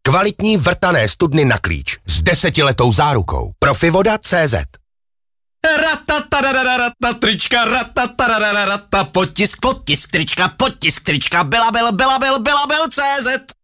Kvalitní vrtané studny na klíč s 10letou zárukou. Profivoda.cz. Trička, potisk trička, Belabel.cz.